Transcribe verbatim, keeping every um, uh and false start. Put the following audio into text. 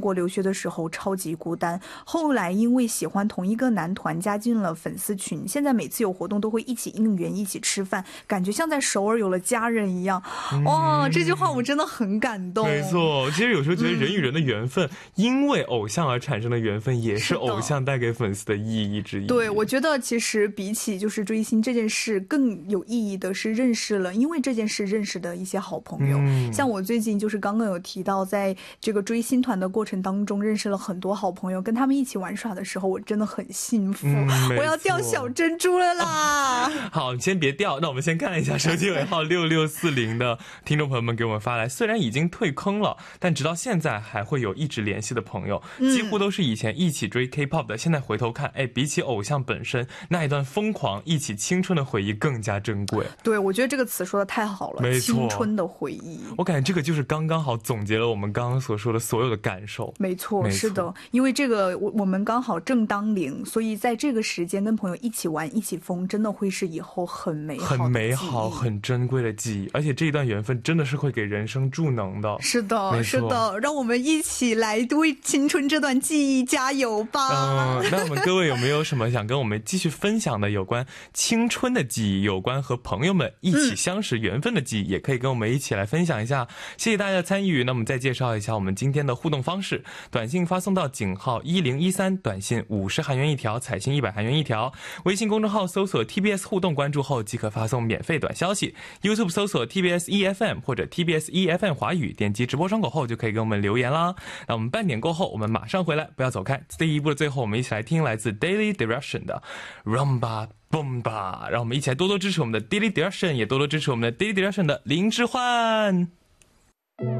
国留学的时候超级孤单，后来因为喜欢同一个男团加进了粉丝群，现在每次有活动都会一起应援一起吃饭，感觉像在首尔有了家人一样。哇，这句话我真的很感动。 没错，其实有时候觉得人与人的缘分、嗯、因为偶像而产生的缘分也是偶像带给粉丝的意义之一。 对，我觉得其实比起就是追星这件事更有意义的是认识了因为这件事认识的一些好朋友、嗯、像我最近就是刚刚有提到在这个追星团的过程当中认识了很多好朋友，跟他们一起玩耍的时候我真的很幸福、嗯、我要掉小珍珠了啦。 好，你先别掉，那我们先看一下手机尾号六六四零的听众朋友们给我们发来，虽然已经退坑了，但直到现在还会有一直联系的朋友、嗯、几乎都是以前一起追 K-pop 的，现在回头看，哎，比起偶像本身那一段疯狂一起青春的回忆更加珍贵。 对，我觉得这个词说的太好了， 没错， 青春的回忆。 我感觉这个就是刚刚好总结了我们刚刚所说的所有的感受。 没错，是的，因为这个我我们刚好正当龄，所以在这个时间跟朋友一起玩一起疯，真的会是以后很美好的很美好很珍贵的记忆，而且这一段缘分真的是会给人生助能的。 是的，是的，让我们一起来为青春这段记忆加油吧。 嗯，那我们各位有没有什么想跟我们继续分享的有关青春的记忆，有关和朋友们一起相识缘分的记忆、嗯、也可以跟我们一起来分享一下。谢谢大家的参与。那我们再介绍一下我们今天的互动方式，短信发送到井号一零一三，短信五十韩元一条，彩信一百韩元一条。微信公众号搜索 T B S 互动，关注后即可发送免费短消息。 YouTube 搜索 T B S E F M 或者 T B S E F M 华语，点击直播窗口后就可以给我们留言啦。那我们半点过后我们马上回来，不要走开。第一部的最后我们一起来听来自 Daily Direction 的 Rumba Bomba， 让我们一起来多多支持我们的 Daily Direction， 也多多支持我们的 Daily Direction 的林之焕。